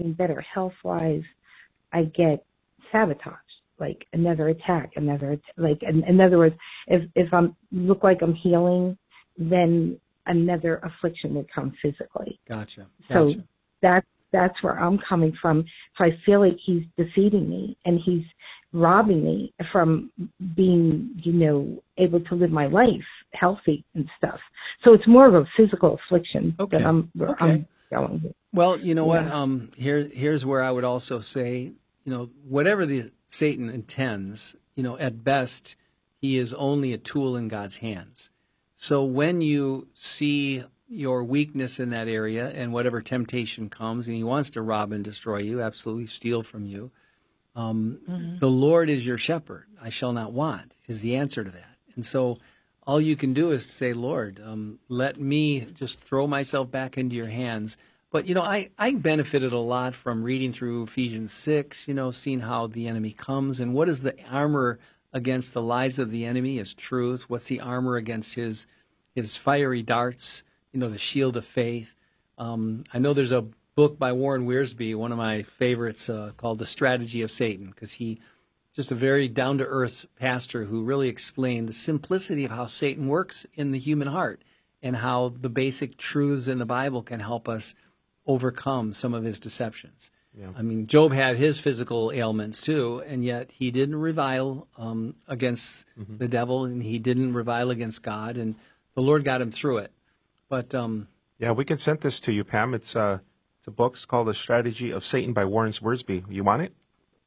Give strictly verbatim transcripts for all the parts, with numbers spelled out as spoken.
getting better health-wise, I get sabotaged, like another attack, another, like, in, in other words, if, if I'm, look like I'm healing, then another affliction would come physically. Gotcha. So Gotcha. that's, that's where I'm coming from. So I feel like he's defeating me and he's robbing me from being, you know, able to live my life healthy and stuff. So it's more of a physical affliction Okay. that I'm, Okay. I'm going with. Well, you know what? Yeah. Um, here, here's where I would also say, you know, whatever the Satan intends, you know, at best, he is only a tool in God's hands. So when you see your weakness in that area and whatever temptation comes, and he wants to rob and destroy you, absolutely steal from you, um, mm-hmm. the Lord is your shepherd. I shall not want is the answer to that. And so all you can do is say, Lord, um, let me just throw myself back into your hands. But, you know, I, I benefited a lot from reading through Ephesians six, you know, seeing how the enemy comes and what is the armor against the lies of the enemy is truth. What's the armor against his his fiery darts, you know, the shield of faith. Um, I know there's a book by Warren Wiersbe, one of my favorites, uh, called The Strategy of Satan, because he just a very down-to-earth pastor who really explained the simplicity of how Satan works in the human heart and how the basic truths in the Bible can help us overcome some of his deceptions. Yeah. I mean, Job had his physical ailments too, and yet he didn't revile um, against mm-hmm. the devil, and he didn't revile against God, and the Lord got him through it. But um, yeah, we can send this to you, Pam. It's, uh, it's a book it's called The Strategy of Satan by Warren Wiersbe. You want it?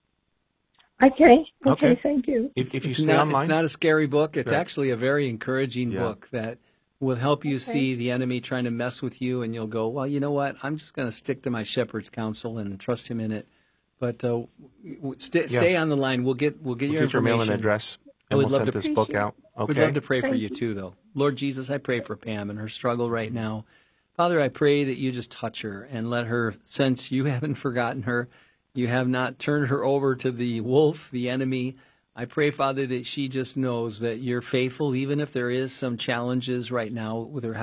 Okay. Okay. Okay. Thank you. If, if you it's stay not, online, it's not a scary book. It's Right. actually a very encouraging Yeah. book that will help you Okay. see the enemy trying to mess with you, and you'll go, well, you know what? I'm just going to stick to my shepherd's counsel and trust him in it. But uh, st- Yeah. stay on the line. We'll get we'll get we'll your get your mail and information. address, I and would we'll love send to this book out. Okay. We'd love to pray for Thank you you. too, though. Lord Jesus, I pray for Pam and her struggle right now. Father, I pray that you just touch her and let her sense you haven't forgotten her. You have not turned her over to the wolf, the enemy. I pray, Father, that she just knows that you're faithful, even if there is some challenges right now with her health.